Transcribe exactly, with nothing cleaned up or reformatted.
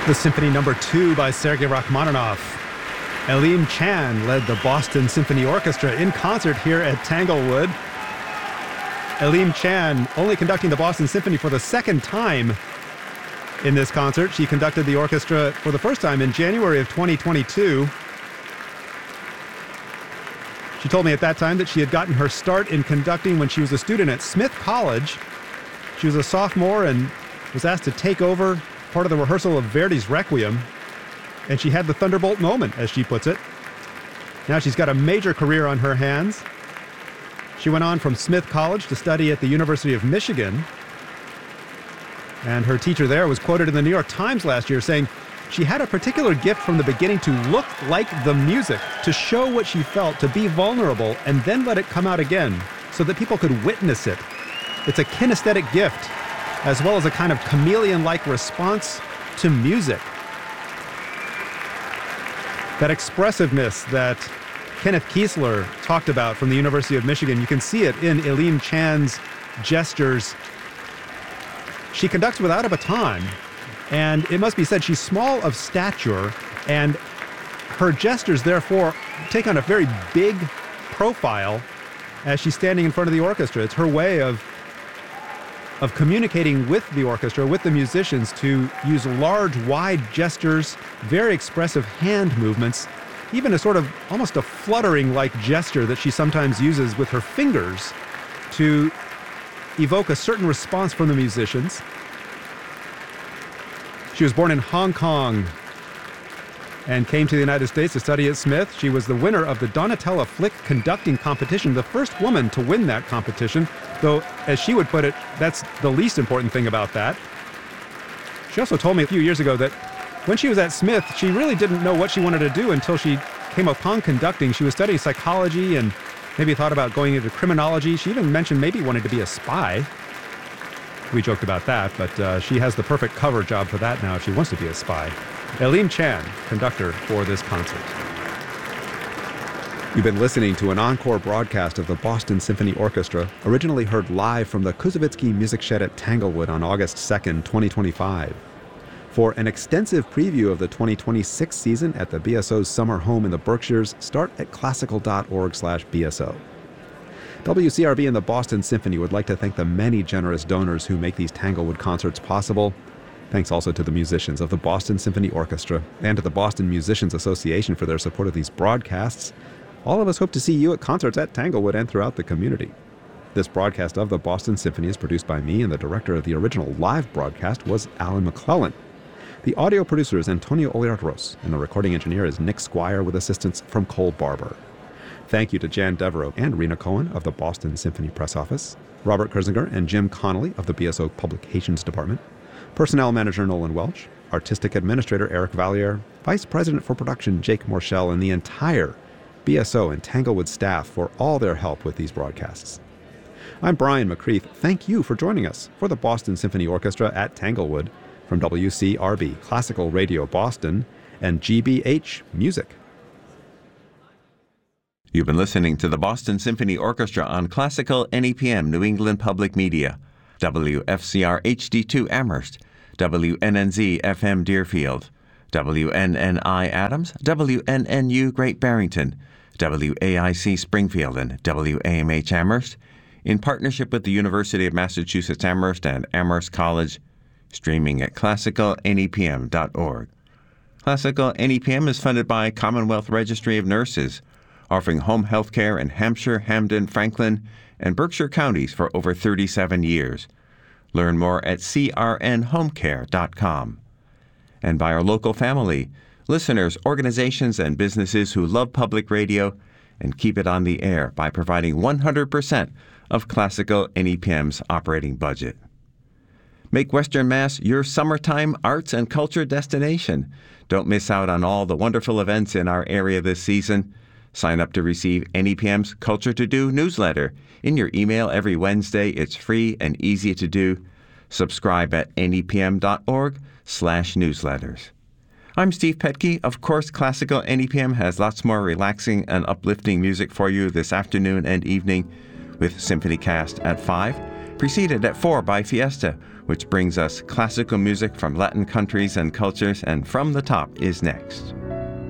The Symphony Number Two by Sergei Rachmaninoff. Aleem Chan led the Boston Symphony Orchestra in concert here at Tanglewood. Aleem Chan only conducting the Boston Symphony for the second time in this concert. She conducted the orchestra for the first time in January of twenty twenty-two. She told me at that time that she had gotten her start in conducting when she was a student at Smith College. She was a sophomore and was asked to take over part of the rehearsal of Verdi's Requiem, and she had the thunderbolt moment, as she puts it. Now she's got a major career on her hands. She went on from Smith College to study at the University of Michigan, and her teacher there was quoted in the New York Times last year saying she had a particular gift from the beginning to look like the music, to show what she felt, to be vulnerable, and then let it come out again so that people could witness it. It's a kinesthetic gift, as well as a kind of chameleon-like response to music. That expressiveness that Kenneth Kiesler talked about from the University of Michigan, you can see it in Aleem Chan's gestures. She conducts without a baton, and it must be said she's small of stature, and her gestures, therefore, take on a very big profile as she's standing in front of the orchestra. It's her way of of communicating with the orchestra, with the musicians, to use large, wide gestures, very expressive hand movements, even a sort of almost a fluttering-like gesture that she sometimes uses with her fingers to evoke a certain response from the musicians. She was born in Hong Kong and came to the United States to study at Smith. She was the winner of the Donatella Flick conducting competition, the first woman to win that competition, though, as she would put it, that's the least important thing about that. She also told me a few years ago that when she was at Smith, she really didn't know what she wanted to do until she came upon conducting. She was studying psychology and maybe thought about going into criminology. She even mentioned maybe wanting to be a spy. We joked about that, but uh, she has the perfect cover job for that now if she wants to be a spy. Aleem Chan, conductor for this concert. You've been listening to an encore broadcast of the Boston Symphony Orchestra, originally heard live from the Kuzovitsky Music Shed at Tanglewood on August second, twenty twenty-five. For an extensive preview of the twenty twenty-six season at the B S O's summer home in the Berkshires, start at classical.org slash BSO. W C R B and the Boston Symphony would like to thank the many generous donors who make these Tanglewood concerts possible. Thanks also to the musicians of the Boston Symphony Orchestra and to the Boston Musicians Association for their support of these broadcasts. All of us hope to see you at concerts at Tanglewood and throughout the community. This broadcast of the Boston Symphony is produced by me, and the director of the original live broadcast was Alan McClellan. The audio producer is Antonio Oliarros, and the recording engineer is Nick Squire with assistance from Cole Barber. Thank you to Jan Devereaux and Rena Cohen of the Boston Symphony Press Office, Robert Kersinger and Jim Connolly of the B S O Publications Department, Personnel Manager Nolan Welch, Artistic Administrator Eric Valliere, Vice President for Production Jake Morshell, and the entire B S O and Tanglewood staff for all their help with these broadcasts. I'm Brian McCreath. Thank you for joining us for the Boston Symphony Orchestra at Tanglewood from W C R B Classical Radio Boston and G B H Music. You've been listening to the Boston Symphony Orchestra on Classical N E P M New England Public Media, W F C R H D two Amherst, W N N Z F M Deerfield, W N N I Adams, W N N U Great Barrington, W A I C Springfield, and W A M H Amherst, in partnership with the University of Massachusetts Amherst and Amherst College, streaming at classical N E P M dot org. Classical N E P M is funded by Commonwealth Registry of Nurses, offering home health care in Hampshire, Hampden, Franklin, and Berkshire counties for over thirty-seven years. Learn more at c r n home care dot com. And by our local family, listeners, organizations, and businesses who love public radio and keep it on the air by providing one hundred percent of Classical N E P M's operating budget. Make Western Mass your summertime arts and culture destination. Don't miss out on all the wonderful events in our area this season. Sign up to receive N E P M's Culture to Do newsletter in your email every Wednesday. It's free and easy to do. Subscribe at N E P M dot org slash newsletters. I'm Steve Petke. Of course, Classical N E P M has lots more relaxing and uplifting music for you this afternoon and evening with Symphony Cast at five, preceded at four by Fiesta, which brings us classical music from Latin countries and cultures, and From the Top is next.